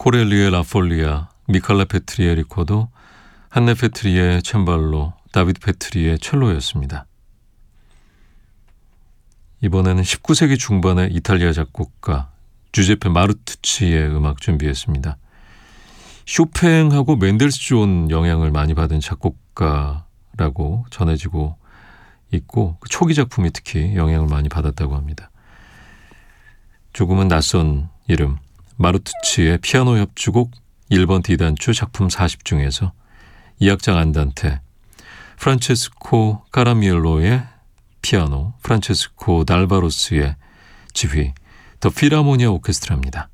코렐리의 라폴리아, 미칼라 페트리의 리코더, 한네 페트리의 챈발로, 다비드 페트리의 첼로였습니다. 이번에는 19세기 중반의 이탈리아 작곡가 주제페 마르투치의 음악 준비했습니다. 쇼팽하고 멘델스존 영향을 많이 받은 작곡가라고 전해지고 있고 초기 작품이 특히 영향을 많이 받았다고 합니다. 조금은 낯선 이름 마르투치의 피아노 협주곡 1번 D단추 작품 40 중에서 2악장 안단테 프란체스코 까라미엘로의 피아노 프란체스코 달바로스의 지휘 더 필하모니아 오케스트라입니다.